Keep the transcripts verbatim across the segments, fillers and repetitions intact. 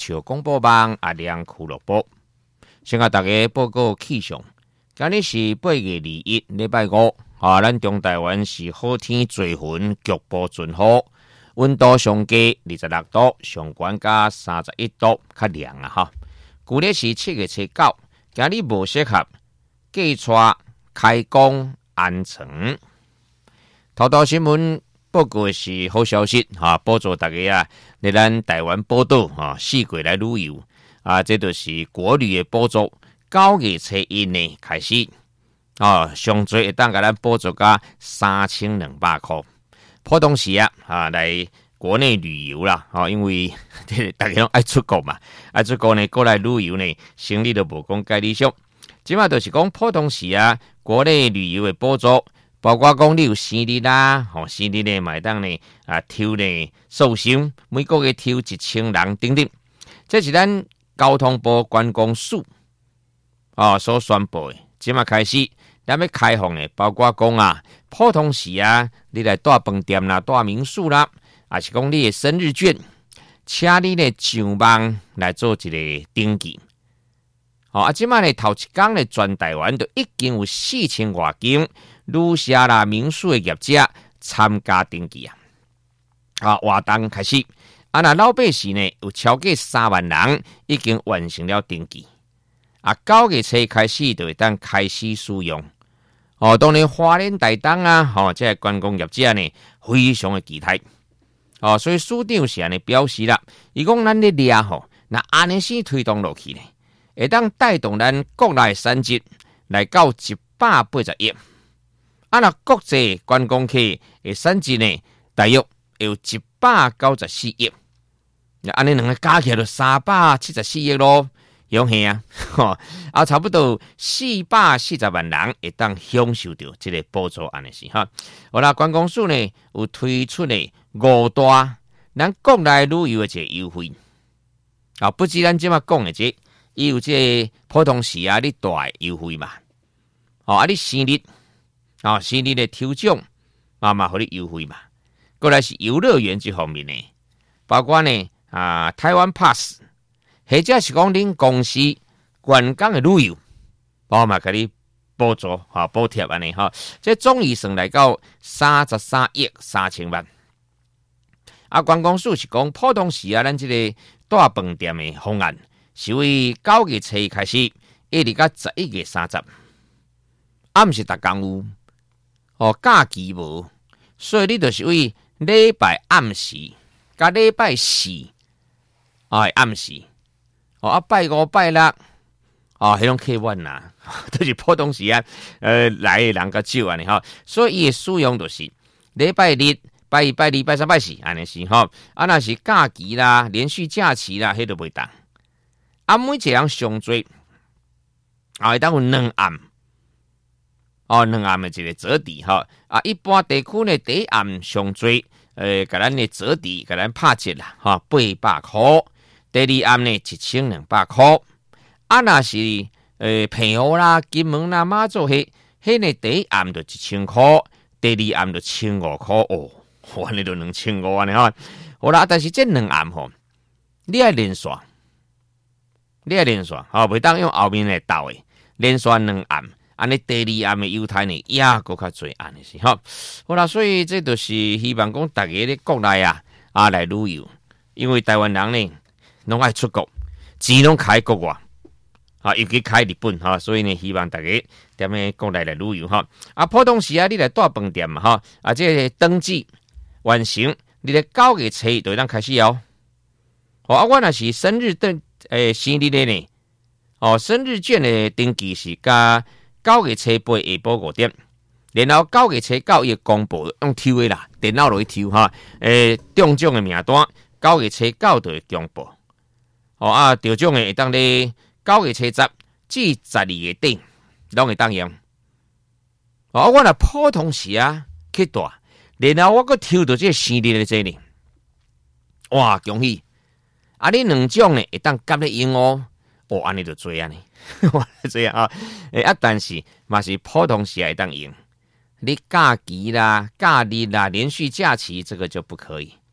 笑广播网阿亮俱乐部，先甲大家报告气象。今日是八月二一，礼拜五，啊，咱中台湾是好天多云，局部阵雨，温度上低二十六度，上悬加三十一度，较凉啊哈。旧历是七月初九，今日无适合寄出开工安城。头条新闻报告的是好消息哈，帮助大家啊，来咱台湾宝岛啊，四国来旅游啊，这就是国旅的补助。九月初一呢开始，哦，上最会当甲咱补助到三千两百块。普通时啊，啊来国内旅游啦，哦，因为大家拢爱出国嘛，爱出国呢，过来旅游呢，生理都无讲介理想。即马就是讲普通时啊，国内旅游的补助，包括讲你有生日啦，吼、哦，生日呢，买当呢啊抽呢寿星，每个月抽一千人等等，这是咱交通部观光署。哦，所宣布的，即马开始，咱要开放的，包括讲啊，普通时啊，你来住饭店啦、住民宿啦，还是讲你的生日券，请你呢上网来做一个登记。哦，啊，即马呢头一天呢，全台湾都已经有四千外间旅社啦、民宿的业者参加登记啊。啊，活动开始，啊，那老百姓呢有超过三万人已经完成了登记。啊，九月初开始就会当开始使用。哦，当然花莲台东啊，哦，这观光业者呢非常的期待。哦，所以署长是安尼表示啦，伊讲咱咧掠吼，那安尼先推动落去呢，会当带动咱国内产值来到一百八十亿。啊，那国际观光客的产值呢，大约有一百九十四亿。那安尼两个加起来就三百七十四亿咯。用吓啊，吼啊，差不多四百四十万人会当享受到这个补助安尼是哈。好啦，观光署呢有推出呢五大咱国内旅游的这优惠啊，不止咱即马讲的这，伊有这普通时啊，你大的优惠嘛，哦啊，你生日啊，生日的抽奖啊嘛，互你优惠嘛。过来是游乐园这方面呢，包括呢啊台湾 Pass。或者是讲恁公司员工的旅游，包嘛给你补助哈补贴安尼哈，这总预算来到三十三亿三千万。啊，观光署是讲普通时啊，咱这个大饭店的方案是为九月初开始，一直到十一月三十，啊，毋是逐工有哦，假期无，所以你就是为礼拜暗时甲礼拜四啊暗时。哦啊，拜五拜六，哦，迄种客源呐，都是普通时啊，呃，来的人较少安尼吼，所以伊的使用就是礼拜日、拜一、拜二、拜三、拜四安尼是吼，啊，若是假期啦、连续假期啦，迄都袂当。啊，每一人上最，啊，会当有两暗，哦，两暗的一个折抵吼，啊，一般地区呢，第一暗上最，呃，甲咱的折抵，甲咱拍折啦，吼，八百块。第二暗呢一千两百块，啊那是呃澎湖啦、金门啦、马祖迄，迄呢第一暗就一千块，第二暗就千五块哦，哇，你都两千五安尼哈。好啦，但是这两暗吼，你爱连刷，你爱连刷，吼，袂当用后面来斗诶，连刷两暗，安尼第二暗的优待呢也搁较侪安尼是吼。好啦，所以这就是希望讲大家咧国内啊啊来旅游，因为台湾人呢。拢爱出国，钱拢开国外，啊，尤其开日本哈，所以呢，希望大家踮咧国内来旅游哈。啊，普通时啊，你来住饭店嘛哈，啊，这个登记完成，你咧九月初就当开始哦。哦，啊，我若是生日登诶生日的呢，哦，生日券的登记是加九月初八下晡五点，然后九月初九伊公布用抽的啦，电脑落去抽哈，诶，中奖的名单九月初九就会公布。哦啊，得奖的会当咧九月初十至十二月底，拢会当用。哦，我若普通时啊去住，然后我搁抽到这生日的这里，哇，恭喜！啊，你两种呢会当夹咧用哦，哦，安尼就做安尼，哇，这样啊，诶啊，但是嘛是普通时会当用，你假期啦、假日啦、连续假期这个就不可以。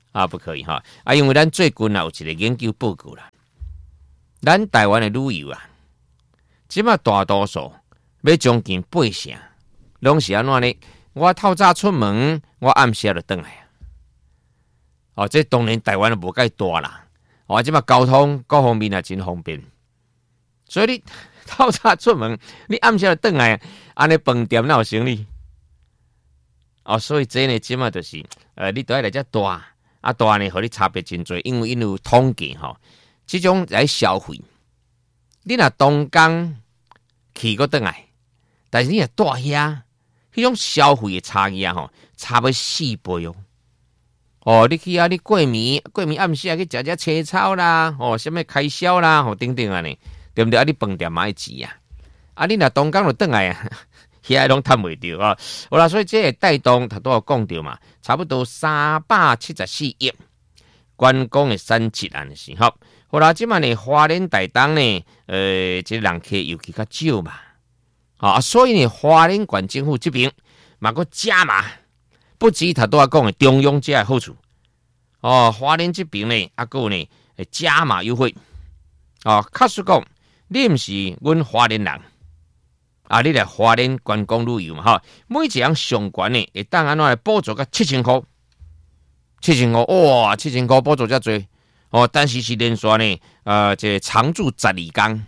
啊，不可以哈啊，因为咱最近啊有一个研究报告啦，咱台湾的旅游啊，即马大多数要将近八成，拢是安怎呢？我透早出门，我暗时就转来啊。哦，这当然台湾无介大啦，哦，即马交通各方面也真方便，所以你透早出门，你暗时就转来，安尼饭店哪有生意？哦，所以这呢，即马就是，呃，你都要来遮大。啊，大呢，和你差别真多，因为因有统计吼，这种来消费，你若东港去个转来，但是你若住遐，迄种消费的差异啊，吼，差不四倍哦。哦，你去啊，你过暝过暝暗时啊去食食青草啦，哦，什么开销啦，吼，等等啊呢，对不对？啊，你饭店嘛要钱啊，啊，你若东港就转来啊。遐拢趁袂着啊！好啦，所以这个带动，他都有讲到嘛，差不多三百七十四亿观光的产值安尼是好。好啦，即满呢花莲台东呢，呃，这人客尤其较少嘛，啊，所以呢花莲县政府这边嘛个加码，不止他都要讲的中央这好处哦，花莲这边呢，啊个呢加码优惠哦，确实讲，你毋是阮花莲人。啊！你来花莲观光旅游嘛，哈，每一样上悬呢，会当安怎来补助个七千块，七千块哇，七千块补助遮多哦，但是是连续呢，呃，这常住十二天，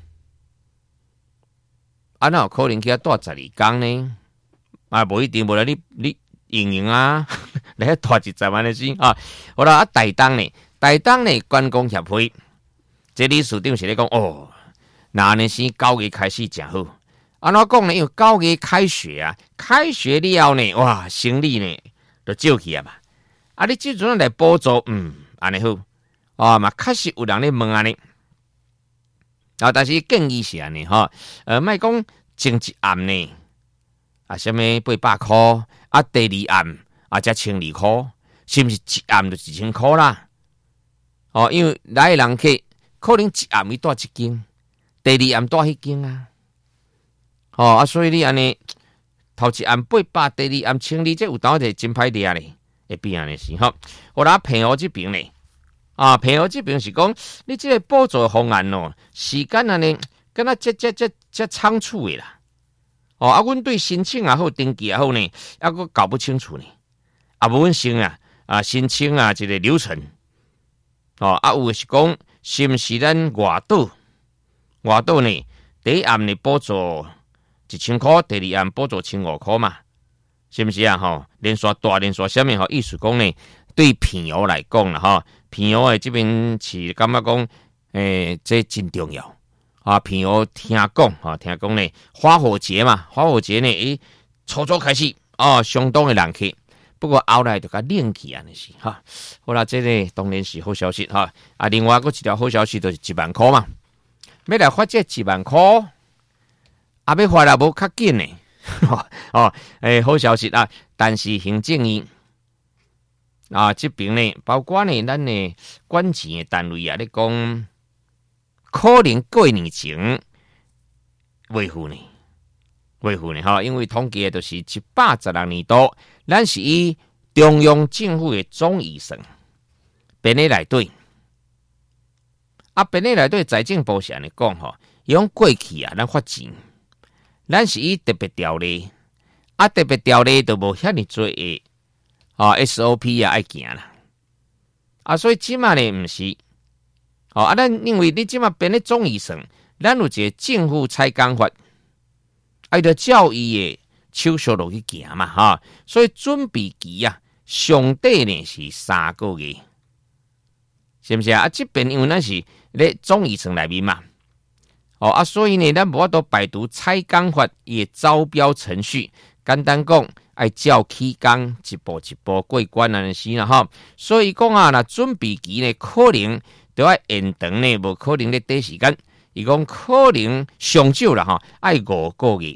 啊，哪有可能去遐住十二天呢？啊，无一定，无啦，你你用用啊，来遐住一十万的钱啊，好啦，啊，台东呢，台东呢观光协会，这理事长是咧讲哦，那呢是九月开始真好。安怎讲呢？因为九月开学啊，开学了呢，哇，生理呢就少去啊嘛。啊，你即阵来补助，嗯，安尼好啊嘛，确实有人咧问安尼。啊，但是建议是安尼哈，呃，莫讲前一暗呢，啊，什么八百块，啊，第二暗啊，才千二块，是毋是一暗就一千块啦？哦，因为来的人客可能一暗伊住一间，第二暗住迄间啊。哦啊，所以你安尼头一暗八百，第二暗千二，这有当是真歹掠咧，会变安尼是吼。我啦平湖这边呢，啊平湖这边是讲你这个补助方案哦，时间安尼，敢若这这这这仓促的啦。哦啊，阮对申请也好，登记也好呢，还佫搞不清楚呢。啊，无阮先啊啊申请啊一个流程。哦啊，有的是讲是毋是咱外岛外岛呢？第一暗呢补助。一千块，第二案补助千五块嘛，是不是啊？吼，连续大连续下面吼，意思讲呢，对平湖来讲啦，吼，平湖诶这边是感觉讲，诶、欸，这真重要啊！平湖听讲，哈，听讲呢，花火节嘛，花火节呢，诶、欸，初初开始哦，相当的人客，不过后来就甲冷去安尼是哈。好啦，这个当然是好消息哈。啊，另外佫一条好消息就是一万块嘛，要来发这一万块。啊，要发啦，无较紧呢，哦，诶、欸，好消息啊！但是行政院啊，这边呢，包括呢，咱呢管钱的单位啊，咧讲可能过年前维护呢，维护呢，哈，因为统计的都是一百十六年度，咱是以中央政府的总预算编咧内底，啊，编咧内底财政部是安尼讲吼，用过去啊，咱发钱。咱是以特别条例，啊特别条例都无遐尼多诶，啊 S O P 啊爱行啦，啊所以即马呢毋是，哦啊咱因为你即马编咧总预算，咱有一个政府采工法，爱着照伊诶手续落去行嘛哈，所以准备期啊，上底呢是三个月，是毋是啊？啊这边因为咱是咧总预算内面嘛。哦啊，所以呢，咱无法度排除采工法伊招标程序，简单讲，爱照起工一步一步过关安尼是啦哈。所以讲啊，那准备期呢，可能都要延长呢，无可能咧短时间。伊讲可能上少啦哈，爱五个月，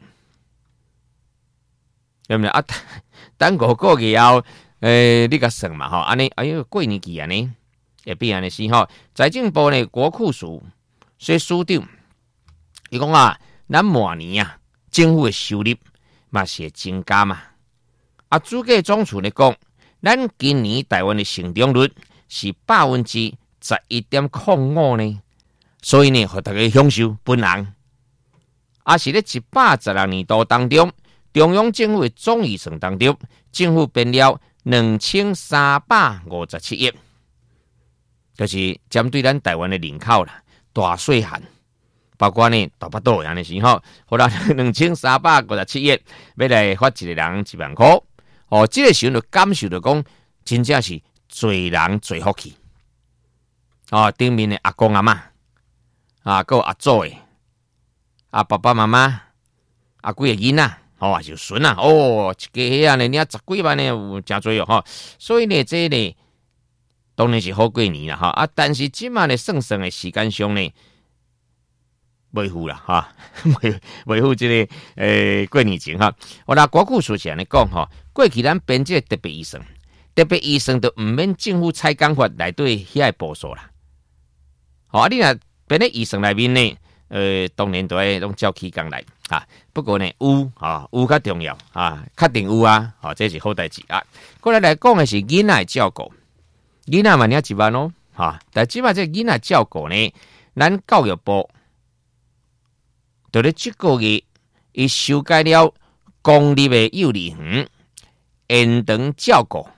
对不对啊？等五个月后，诶、呃，你甲算嘛哈，安尼哎呦过年期安尼，会变安尼是哈。财政部呢，国库署所署长。伊讲啊，咱明年啊，政府的收入嘛是会增加嘛。啊，主计总处咧讲，咱今年台湾的成长率是百分之十一点零五呢，所以呢，互大家享受分红。啊，是咧一百十六年度当中，中央政府的总预算当中，政府编了两千三百五十七亿，就是针对咱台湾的人口啦，大细汉，包括呢大巴肚样的时候，好啦，两千三百五十七亿，要来发一个人一万块。哦，这个时候就感受到讲，真正是侪人侪福气。哦，顶面的阿公阿嬷，啊，还有阿祖的，啊爸爸妈妈，啊几个囡仔，哦，就孙啊，哦，一家遐呢，你啊十几万呢，有真多哦，哈。所以呢，这呢，当然是好过年啦，哈。啊，但是即马呢，算算的时间上呢，维护啦，哈，维维护这个诶、呃、过年前哈。我拿国库书是安尼讲哈。过去咱编这特别预算，特别预算都毋免政府采购法内底遐个步数啦。好、哦，啊，你若编咧预算内面呢，呃，当然都爱拢照起工来啊。不过呢，有啊，有较重要啊，确定有啊，好、哦，这是好代志啊。过来来讲的是囡仔照顾，囡仔嘛领一万哦，哈、啊，但即摆这囡仔照顾呢，咱教育部就咧即个月伊修改了公立的幼儿园。延长照顾，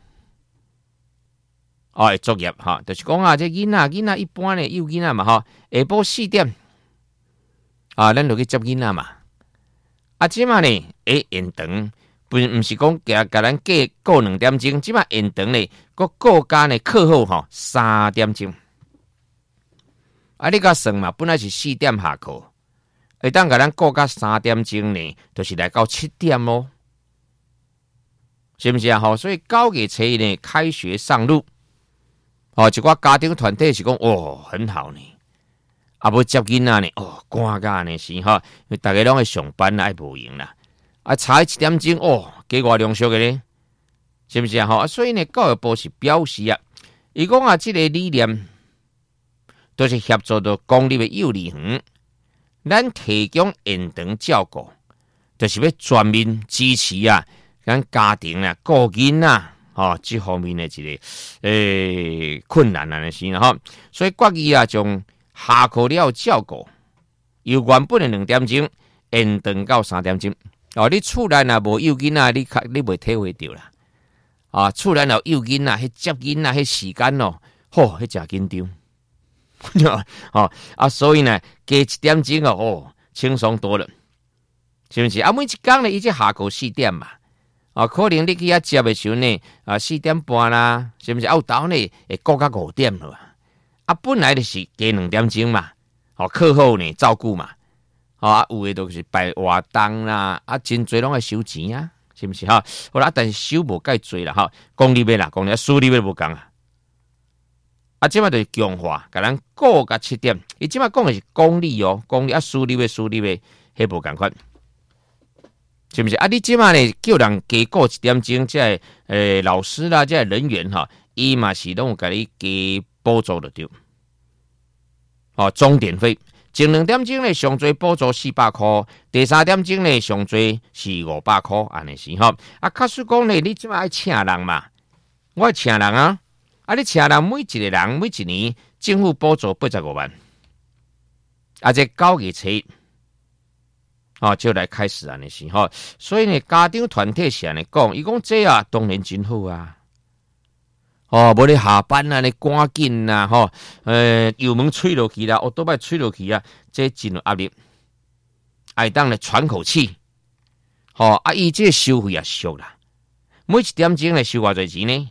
哦，作业哈，就是讲啊，这囡仔囡仔一般的幼囡仔嘛哈，下晡四点啊，咱就去接囡仔嘛。啊，即嘛呢，诶，延长，不唔是讲甲甲咱过过两点钟，即嘛延长呢，个过加呢课后吼三点钟。啊，你甲算嘛，本来是四点下课，会当甲咱过加三点钟呢，就是来到七点咯。是不是啊？吼，所以九月初呢，开学上路，哦，一寡家庭团体是讲，哦，很好呢，啊，要接囡仔呢，哦，赶甲呢是哈，因为大家拢会上班啦，爱无闲啦，啊，差一点钟，哦，加偌凉俗的咧，是不是啊？吼，所以呢，教育部是表示啊，伊讲啊，这个理念都是协助到公立的幼儿园，咱提供延长照顾，就是要全面支持啊。咱家庭啊、个囡啊，哦，这方面的一个诶、欸、困难啊，是啦，哈。所以决议啊，从下课了照顾，由原本的两点钟延长到三点钟。哦，你厝内若无幼囡啊，你你袂体会到啦。啊，厝内有幼囡啊，迄接囡啊，迄时间哦，吼，迄真紧张。哦啊，所以呢，加一点钟哦，哦，轻松多了，是不是？啊，每一天呢，伊只下课四点嘛。啊，可能你去遐接的时候呢，啊四点半啦，是不是？啊，到呢会过到五点了啊。本来就是加两点钟嘛，哦，课后呢照顾嘛，啊，有的都是摆活动啦，啊，真侪拢爱收钱啊，是不是哈？好啦，但是收无介侪啦，哈，公立的啦，公立私立的无讲啊。啊，即摆就是强化，甲咱过到七点，伊即摆讲的是公立哦，公立啊，私立的私立的，迄无共款。是不是啊？你即马呢叫人加过一点钟，即个诶老师啦，即个人员哈，伊嘛是拢有甲你加补助的对。哦，钟点费，前两点钟呢上最补助四百块，第三点钟呢上最是五百块，安尼是吼。啊，假使讲呢，你即马爱请人嘛，我爱请人啊，啊，你请人每一个人每一年政府补助八十五万，啊，这九月初。哦，就来开始安尼是吼，所以呢，家长团体是安尼讲，伊讲这啊，当然真好啊。哦，无你下班啊，你赶紧啊，吼，呃，油门吹落去啦，奥多摆吹落去啊，这真有压力，爱当来喘口气。吼、哦，啊，伊这收费也俗啦，每一点钟来收偌侪钱呢？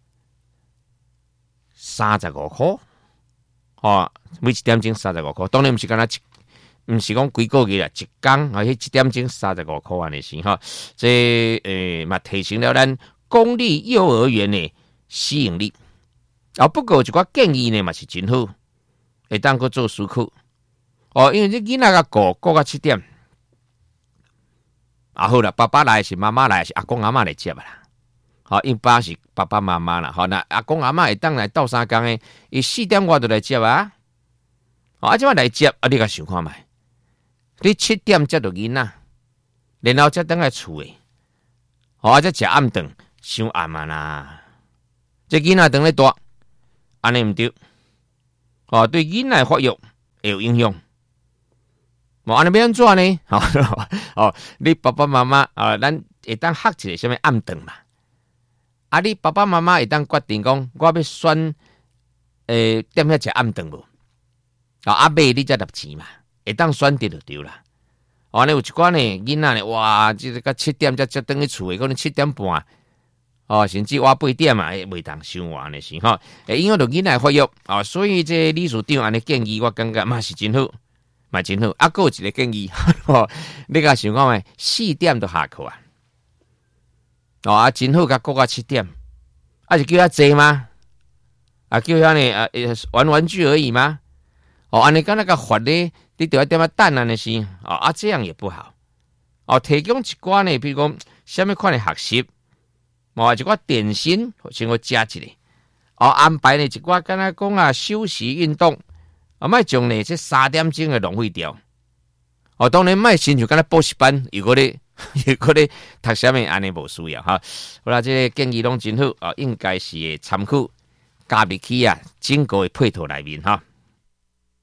三十五块。哦，每一点钟三十五块，当然毋是干那一。毋是讲几个月啦，一工啊，迄一点钟三十五块安尼是哈，这诶嘛提升了咱公立幼儿园的吸引力。啊，不过一寡建议呢嘛是真好，会当去做思考。哦，因为这囡仔个顾顾到七点，啊好啦，爸爸来是妈妈来是阿公阿嬷来接啦。好，一般是爸爸妈妈啦。好，那阿公阿嬷会当来斗三工诶，伊四点外就来接啊。哦，啊，即摆来接，啊，你甲想看觅。你七点接到囡仔，然后才等来厝诶，哦，才食暗顿，伤暗啊啦。这囡仔等咧大， 安尼毋对，哦，对囡仔发育会有影响。无安尼要安怎呢？哦，你爸爸妈妈啊，咱会当学一个什么暗顿嘛？啊，你爸爸妈妈会当决定讲，我要选诶点遐食暗顿无？啊，阿买你才拿钱嘛，会当选择就对啦。哦，安尼有一寡呢囡仔呢，哇，即个到七点才才倒去厝诶，可能七点半。哦，甚至我八点嘛，袂当伤晚的是吼，会影响到囡仔发育啊，所以这理事长安尼建议，我感觉嘛是真好，嘛真好。啊，还有一个建议，吼，你甲想讲诶，四点就下课啊，哦啊，真好，甲过到七点，啊是叫他坐吗？啊，叫他呢啊玩玩具而已吗？哦，安尼敢若甲罚咧，你着要点啊等安尼是，哦啊这样也不好，哦，提供一寡呢，比如讲什么款的学习。某一寡点心，先我加一个，哦，安排呢一寡，敢若讲啊休息运动，啊，莫将呢这三点钟嘅浪费掉。哦，当然莫亲像敢若补习班，如果咧，如果咧读什么安尼无需要哈。好啦，这个建议拢真好，啊，应该是会参考加入去啊整个嘅配套内面哈。